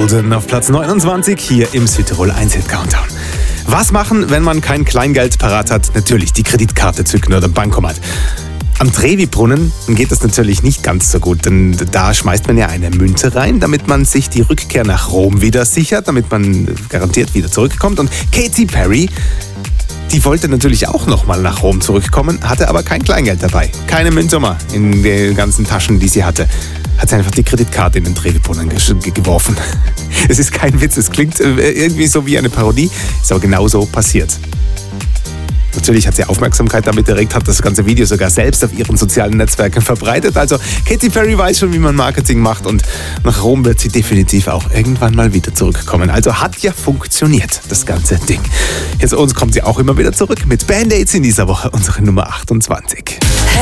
Golden auf Platz 29 hier im Südtirol 1-Hit Countdown. Was machen, wenn man kein Kleingeld parat hat? Natürlich die Kreditkarte zücken oder Bankomat. Am Trevi-Brunnen geht das natürlich nicht ganz so gut, denn da schmeißt man ja eine Münze rein, damit man sich die Rückkehr nach Rom wieder sichert, damit man garantiert wieder zurückkommt. Und Katy Perry, die wollte natürlich auch nochmal nach Rom zurückkommen, hatte aber kein Kleingeld dabei. Keine Münze mehr in den ganzen Taschen, die sie hatte. Hat sie einfach die Kreditkarte in den Trevi-Brunnen geworfen. Es ist kein Witz, es klingt irgendwie so wie eine Parodie, ist aber genau so passiert. Natürlich hat sie Aufmerksamkeit damit erregt, hat das ganze Video sogar selbst auf ihren sozialen Netzwerken verbreitet. Also Katy Perry weiß schon, wie man Marketing macht und nach Rom wird sie definitiv auch irgendwann mal wieder zurückkommen. Also hat ja funktioniert, das ganze Ding. Jetzt zu uns kommt sie auch immer wieder zurück mit Band-Aids in dieser Woche, unsere Nummer 28.